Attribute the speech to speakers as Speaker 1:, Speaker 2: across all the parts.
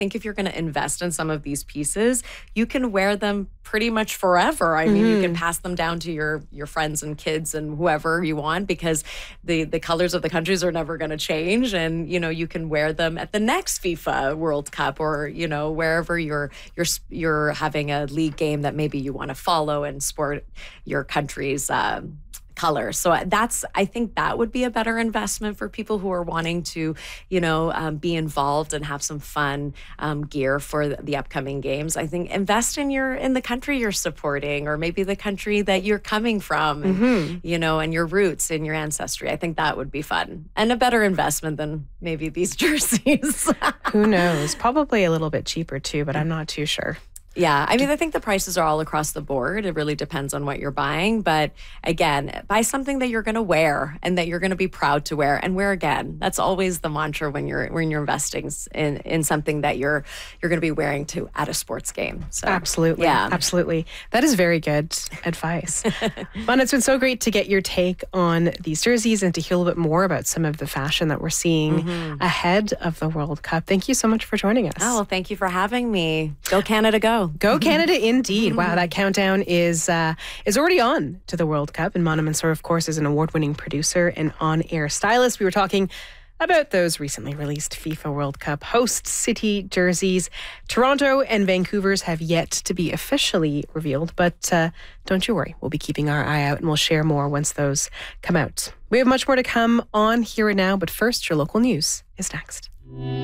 Speaker 1: think if you're going to invest in some of these pieces, you can wear them pretty much forever. I mean, you can pass them down to your friends and kids and whoever you want, because the colors of the countries are never going to change. And, you can wear them at the next FIFA World Cup, or, wherever you're having a league game that maybe you want to follow and sport your country's colors. So I think that would be a better investment for people who are wanting to, be involved and have some fun gear for the upcoming games. I think invest in the country you're supporting, or maybe the country that you're coming from, and, and your roots and your ancestry. I think that would be fun and a better investment than maybe these jerseys.
Speaker 2: Who knows? Probably a little bit cheaper too, but I'm not too sure.
Speaker 1: Yeah, I mean, I think the prices are all across the board. It really depends on what you're buying. But again, buy something that you're going to wear and that you're going to be proud to wear and wear again. That's always the mantra when you're investing in something that you're going to be wearing at a sports game. So,
Speaker 2: absolutely. Yeah. Absolutely. That is very good advice. Fawn, it's been so great to get your take on these jerseys and to hear a little bit more about some of the fashion that we're seeing ahead of the World Cup. Thank you so much for joining us.
Speaker 1: Oh, well, thank you for having me. Go Canada, go.
Speaker 2: Go Canada indeed. Wow, that countdown is already on to the World Cup. And Mana Mansour, of course, is an award-winning producer and on-air stylist. We were talking about those recently released FIFA World Cup host city jerseys. Toronto and Vancouver's have yet to be officially revealed, but don't you worry. We'll be keeping our eye out and we'll share more once those come out. We have much more to come on Here and Now, but first, your local news is next.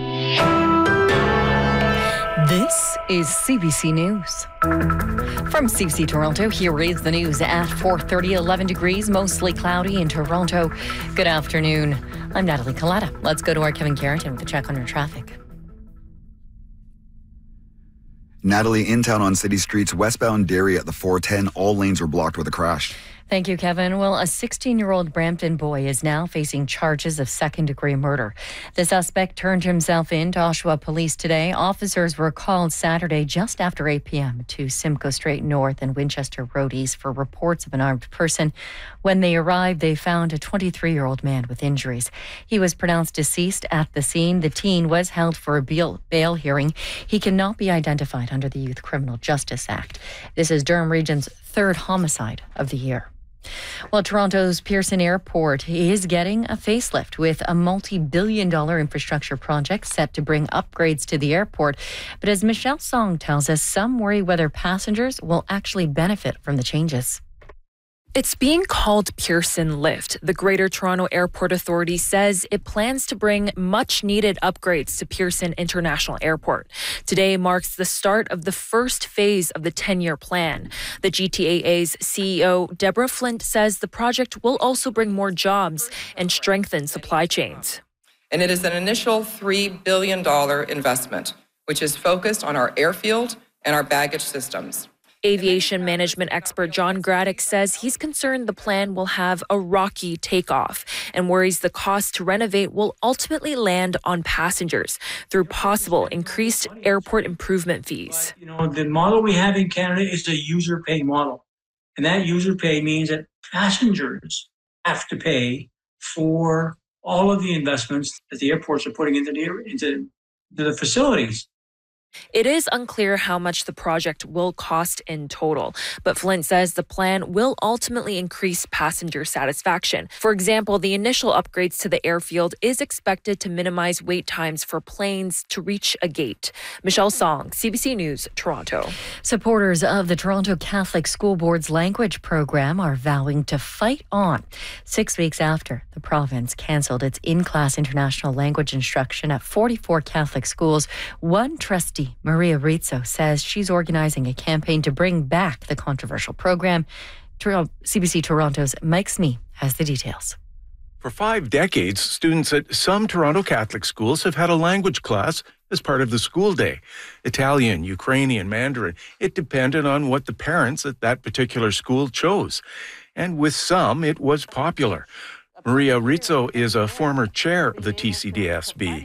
Speaker 3: This is CBC News. From CBC Toronto, here is the news at 4:30, 11 degrees, mostly cloudy in Toronto. Good afternoon. I'm Natalie Colletta. Let's go to our Kevin Carrington with a check on your traffic.
Speaker 4: Natalie, in town on city streets, westbound Derry at the 410, all lanes are blocked with a crash.
Speaker 3: Thank you, Kevin. Well, a 16-year-old Brampton boy is now facing charges of second-degree murder. The suspect turned himself in to Oshawa Police today. Officers were called Saturday just after 8 p.m. to Simcoe Street North and Winchester Road East for reports of an armed person. When they arrived, they found a 23-year-old man with injuries. He was pronounced deceased at the scene. The teen was held for a bail hearing. He cannot be identified under the Youth Criminal Justice Act. This is Durham Region's third homicide of the year. Well, Toronto's Pearson Airport is getting a facelift with a multi-billion-dollar infrastructure project set to bring upgrades to the airport. But as Michelle Song tells us, some worry whether passengers will actually benefit from the changes.
Speaker 5: It's being called Pearson Lift. The Greater Toronto Airport Authority says it plans to bring much-needed upgrades to Pearson International Airport. Today marks the start of the first phase of the 10-year plan. The GTAA's CEO, Deborah Flint, says the project will also bring more jobs and strengthen supply chains.
Speaker 6: And it is an initial $3 billion investment, which is focused on our airfield and our baggage systems.
Speaker 5: Aviation management expert John Graddick says he's concerned the plan will have a rocky takeoff and worries the cost to renovate will ultimately land on passengers through possible increased airport improvement fees.
Speaker 7: The model we have in Canada is the user pay model. And that user pay means that passengers have to pay for all of the investments that the airports are putting into the facilities.
Speaker 5: It is unclear how much the project will cost in total, but Flint says the plan will ultimately increase passenger satisfaction. For example, the initial upgrades to the airfield is expected to minimize wait times for planes to reach a gate. Michelle Song, CBC News, Toronto.
Speaker 3: Supporters of the Toronto Catholic School Board's language program are vowing to fight on. 6 weeks after the province cancelled its in-class international language instruction at 44 Catholic schools, one trustee, Maria Rizzo, says she's organizing a campaign to bring back the controversial program. CBC Toronto's Mike Smee has the details.
Speaker 8: For 5 decades, students at some Toronto Catholic schools have had a language class as part of the school day. Italian, Ukrainian, Mandarin. It depended on what the parents at that particular school chose. And with some, it was popular. Maria Rizzo is a former chair of the TCDSB.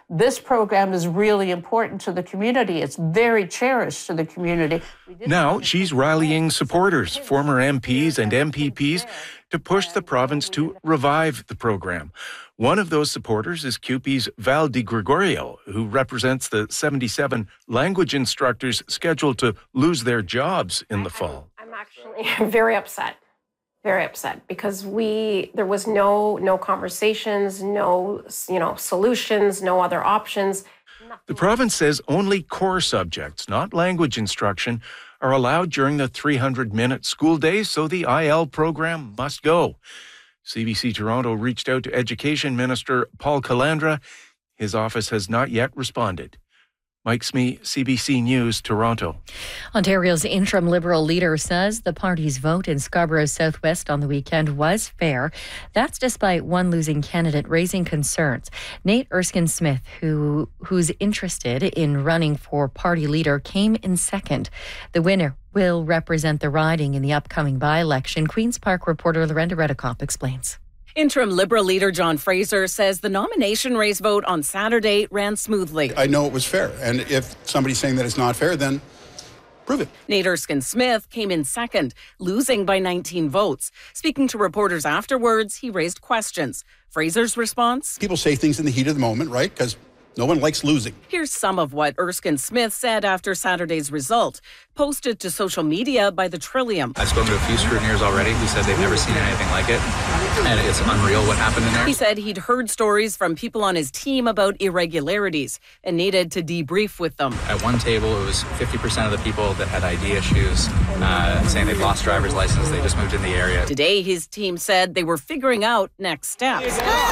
Speaker 9: this program is really important to the community. It's very cherished to the community.
Speaker 8: Now she's rallying supporters, former MPs and MPPs, to push the province to revive the program. One of those supporters is CUPE's Val Di Gregorio, who represents the 77 language instructors scheduled to lose their jobs in the fall.
Speaker 10: I'm actually very upset because there was no conversations, no solutions, no other options.
Speaker 8: The province says only core subjects, not language instruction, are allowed during the 300-minute school day, so the IL program must go. CBC Toronto reached out to Education Minister Paul Calandra. His office has not yet responded. Mike Smee, CBC News, Toronto.
Speaker 3: Ontario's interim Liberal leader says the party's vote in Scarborough Southwest on the weekend was fair. That's despite one losing candidate raising concerns. Nate Erskine-Smith, who's interested in running for party leader, came in second. The winner will represent the riding in the upcoming by-election. Queen's Park reporter Lorenda Redekop explains.
Speaker 11: Interim Liberal leader John Fraser says the nomination race vote on Saturday ran smoothly.
Speaker 12: I know it was fair, and if somebody's saying that it's not fair, then prove it.
Speaker 11: Nate Erskine-Smith came in second, losing by 19 votes. Speaking to reporters afterwards, he raised questions. Fraser's response?
Speaker 12: People say things in the heat of the moment, right? Because no one likes losing.
Speaker 11: Here's some of what Erskine-Smith said after Saturday's result, posted to social media by the Trillium.
Speaker 13: I've spoken to a few scrutineers already who said they've never seen anything like it, and it's unreal what happened in there.
Speaker 11: He said he'd heard stories from people on his team about irregularities and needed to debrief with them.
Speaker 13: At one table, it was 50% of the people that had ID issues, saying they've lost driver's license, they just moved in the area.
Speaker 11: Today, his team said they were figuring out next steps.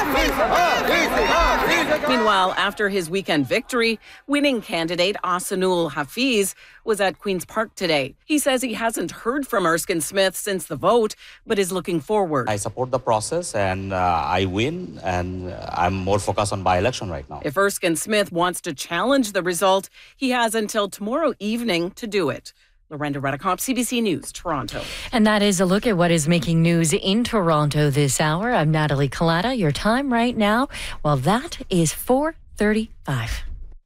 Speaker 11: Meanwhile, after his weekend victory, winning candidate Ahsanul Hafiz was at Queen's Park today. He says he hasn't heard from Erskine-Smith since the vote, but is looking forward.
Speaker 14: I support the process and I win, and I'm more focused on by-election right now.
Speaker 11: If Erskine-Smith wants to challenge the result, he has until tomorrow evening to do it. Lorenda Redekop, CBC News, Toronto.
Speaker 3: And that is a look at what is making news in Toronto this hour. I'm Natalie Collada. Your time right now, well, that is 4:35.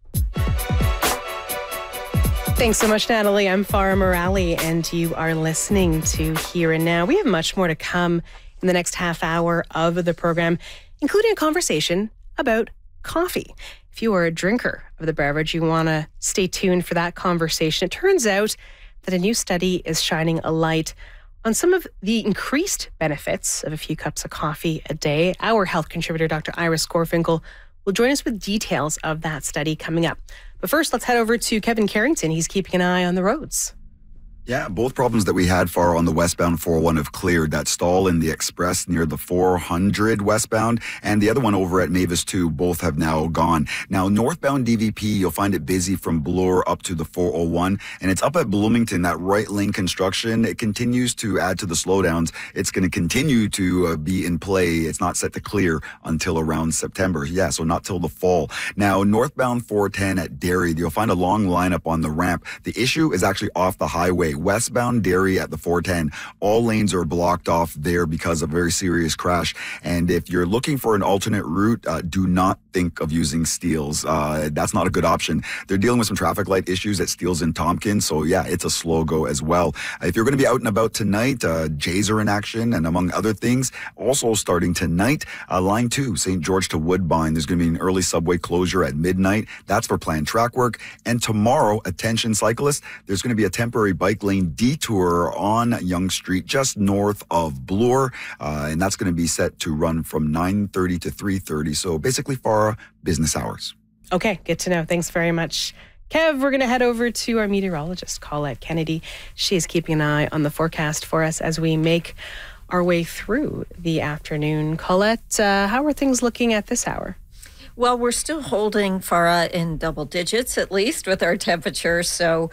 Speaker 2: Thanks so much, Natalie. I'm Farah Morali, and you are listening to Here and Now. We have much more to come in the next half hour of the program, including a conversation about coffee. If you are a drinker of the beverage, you want to stay tuned for that conversation. It turns out that a new study is shining a light on some of the increased benefits of a few cups of coffee a day. Our health contributor, Dr. Iris Gorfinkel, will join us with details of that study coming up. But first, let's head over to Kevin Carrington. He's keeping an eye on the roads.
Speaker 4: Yeah, both problems that we had far on the westbound 401 have cleared. That stall in the Express near the 400 westbound and the other one over at Mavis 2, both have now gone. Now, northbound DVP, you'll find it busy from Bloor up to the 401, and it's up at Bloomington, that right lane construction. It continues to add to the slowdowns. It's going to continue to be in play. It's not set to clear until around September. Yeah, so not till the fall. Now, northbound 410 at Derry, you'll find a long lineup on the ramp. The issue is actually off the highway. Westbound Derry at the 410, all lanes are blocked off there because of a very serious crash. And if you're looking for an alternate route, do not think of using Steeles. That's not a good option. They're dealing with some traffic light issues at Steeles and Tompkins, so yeah, it's a slow go as well. If you're going to be out and about tonight, Jays are in action, and among other things, also starting tonight, Line 2, St. George to Woodbine, there's going to be an early subway closure at midnight. That's for planned track work. And tomorrow, attention cyclists, there's going to be a temporary bike lane detour on Yonge Street just north of Bloor, and that's going to be set to run from 9:30 to 3:30, so basically for business hours.
Speaker 2: Okay, good to know. Thanks very much, Kev. We're going to head over to our meteorologist, Colette Kennedy. She is keeping an eye on the forecast for us as we make our way through the afternoon. Colette, how are things looking at this hour?
Speaker 15: Well, we're still holding, Farah, in double digits, at least, with our temperature. So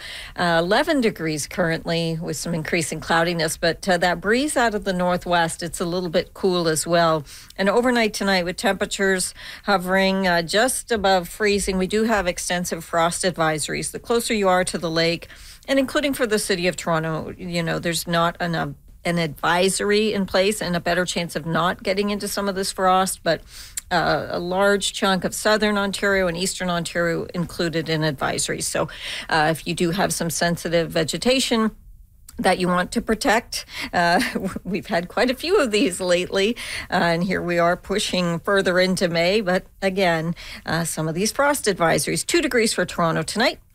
Speaker 15: 11 degrees currently with some increasing cloudiness. But that breeze out of the northwest, it's a little bit cool as well. And overnight tonight with temperatures hovering just above freezing, we do have extensive frost advisories. The closer you are to the lake, and including for the city of Toronto, you know, there's not an advisory in place and a better chance of not getting into some of this frost. But a large chunk of southern Ontario and eastern Ontario included in advisories. So if you do have some sensitive vegetation that you want to protect. We've had quite a few of these lately, and here we are pushing further into May. But again, some of these frost advisories, 2 degrees for Toronto tonight,